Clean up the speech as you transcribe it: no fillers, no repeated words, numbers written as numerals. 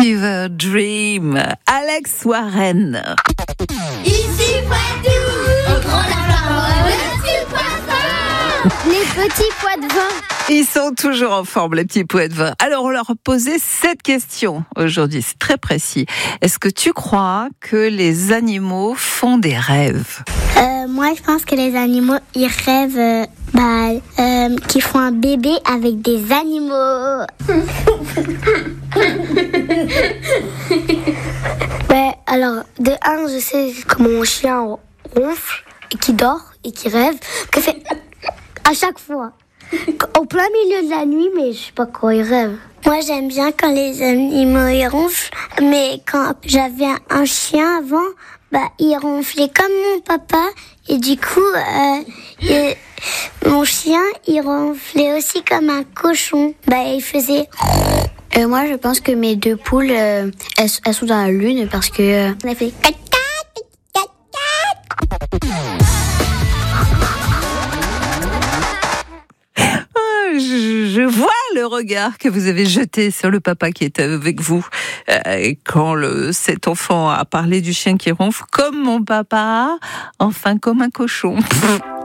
Fever Dream, Alex Warren. Ici Poitou, au grand lapin, le petit poisson. Les petits pois de vin. Ils sont toujours en forme, les petits pois de vin. Alors, on leur a posé cette question aujourd'hui, c'est très précis. Est-ce que tu crois que les animaux font des rêves ? Moi, je pense que les animaux, ils rêvent qu'ils font un bébé avec des animaux. Alors, de un, je sais que mon chien ronfle et qui dort et qui rêve, que fait à chaque fois, au plein milieu de la nuit, mais je sais pas quoi il rêve. Moi, j'aime bien quand les animaux ils ronflent, mais quand j'avais un chien avant, il ronflait comme mon papa, et du coup, mon chien, il ronflait aussi comme un cochon. Il faisait... Moi, je pense que mes deux poules, elles sont dans la lune parce que... On a fait... Je vois le regard que vous avez jeté sur le papa qui était avec vous quand cet enfant a parlé du chien qui ronfle comme mon papa, enfin comme un cochon.